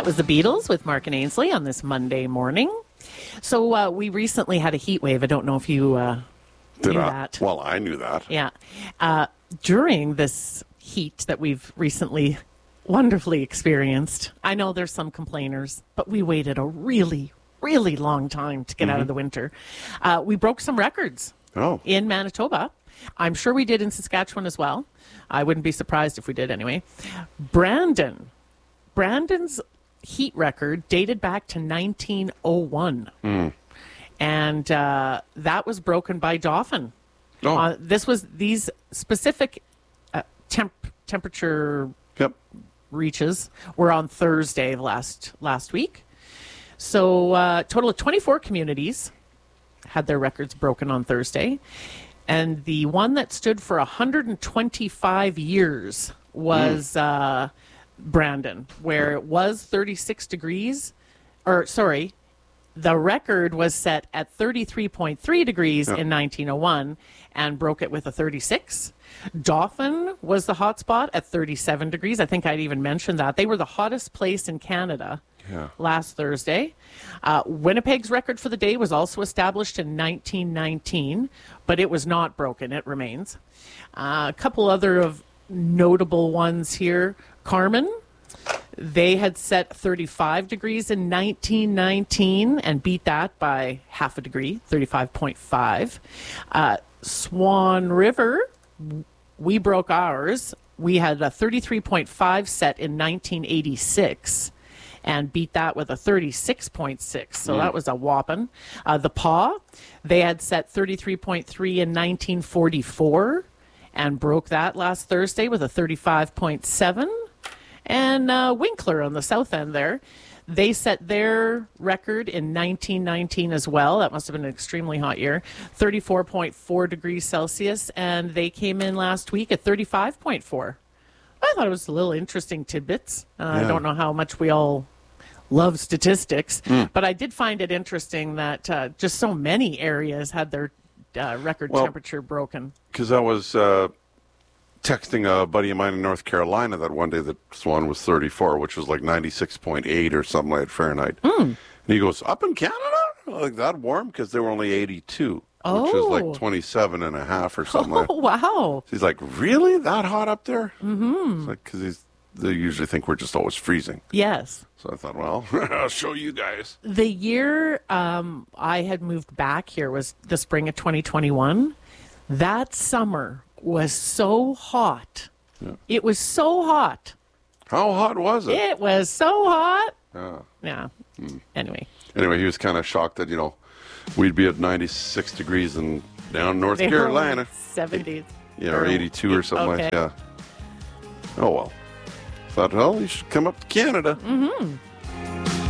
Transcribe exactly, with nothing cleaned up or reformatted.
was the Beatles with Mark and Ainsley on this Monday morning. So uh, we recently had a heat wave. I don't know if you uh, Did knew I? that. Well, I knew that. Yeah. Uh, during this heat that we've recently wonderfully experienced, I know there's some complainers, but we waited a really, really long time to get mm-hmm. out of the winter. Uh, we broke some records oh. in Manitoba. I'm sure we did in Saskatchewan as well. I wouldn't be surprised if we did anyway. Brandon. Brandon's heat record dated back to nineteen oh one. Mm. And uh, that was broken by Dauphin. Oh. Uh, this was these specific uh, temp temperature yep. reaches were on Thursday of last last week. So a uh, total of twenty-four communities had their records broken on Thursday. And the one that stood for one hundred twenty-five years was mm. uh, Brandon, where it was thirty-six degrees. Or, sorry, the record was set at thirty-three point three degrees yep. in nineteen oh one and broke it with a thirty-six. Dauphin was the hot spot at thirty-seven degrees. I think I'd even mentioned that. They were the hottest place in Canada yeah. last Thursday. Uh, Winnipeg's record for the day was also established in nineteen nineteen, but it was not broken. It remains. Uh, a couple other of notable ones here. Carmen, they had set thirty-five degrees in nineteen nineteen and beat that by half a degree, thirty-five point five. Uh, Swan River, we broke ours. We had a thirty-three point five set in nineteen eighty-six and beat that with a thirty-six point six. So mm. that was a whopping. Uh, the Paw, they had set thirty-three point three in nineteen forty-four and broke that last Thursday with a thirty-five point seven. And uh, Winkler on the south end there, they set their record in nineteen nineteen as well. That must have been an extremely hot year, thirty-four point four degrees Celsius, and they came in last week at thirty-five point four. I thought it was a little interesting tidbits. Uh, yeah. I don't know how much we all love statistics, mm. but I did find it interesting that uh, just so many areas had their uh, record well, temperature broken. Because I was uh, texting a buddy of mine in North Carolina that one day that Swan was thirty-four, which was like ninety-six point eight or something like that Fahrenheit. Mm. And he goes, up in Canada? Like that warm? Because they were only eighty-two, oh. which was like twenty-seven and a half or something. Oh, like that. Wow. So he's like, really? That hot up there? Mm-hmm. It's like, because he's they usually think we're just always freezing. Yes. So I thought, well, I'll show you guys. The year um, I had moved back here was the spring of twenty twenty-one. That summer was so hot. Yeah. It was so hot. How hot was it? It was so hot. Yeah. Yeah. Hmm. Anyway. Anyway, he was kind of shocked that, you know, we'd be at ninety-six degrees in down North they Carolina. seventies. Yeah, or eighty-two or something okay. like that. Yeah. Oh, well. Thought, well, you should come up to Canada. Mm-hmm.